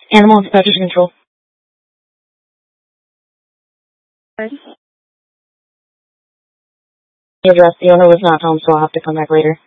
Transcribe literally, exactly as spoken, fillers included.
Animal dispatcher to control. Good. The address, the owner was not home, so I'll have to come back later.